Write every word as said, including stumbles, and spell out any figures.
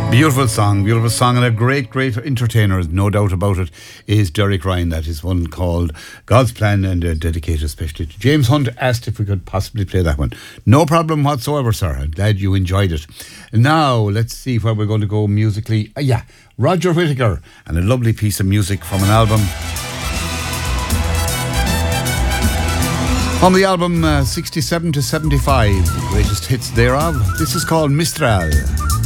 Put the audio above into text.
Beautiful song, beautiful song, and a great, great entertainer, no doubt about it, is Derek Ryan. That is one called God's Plan, and uh, dedicated especially to James Hunt. Asked if we could possibly play that one. No problem whatsoever, sir. I'm glad you enjoyed it. Now, let's see where we're going to go musically. Uh, yeah, Roger Whittaker, and a lovely piece of music from an album. From the album uh, sixty-seven to seventy-five, the greatest hits thereof. This is called Mistral.